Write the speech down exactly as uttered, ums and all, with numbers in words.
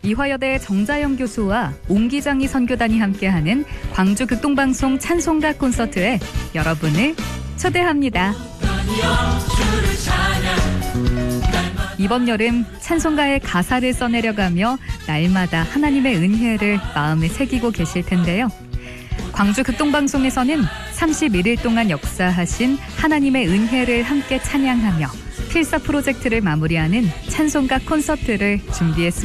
이화여대 정자영 교수와 옹기장이 선교단이 함께하는 광주 극동방송 찬송가 콘서트에 여러분을 초대합니다. 이번 여름 찬송가의 가사를 써내려가며 날마다 하나님의 은혜를 마음에 새기고 계실 텐데요. 광주 극동방송에서는 삼십일 일 동안 역사하신 하나님의 은혜를 함께 찬양하며 필사 프로젝트를 마무리하는 찬송가 콘서트를 준비했습니다.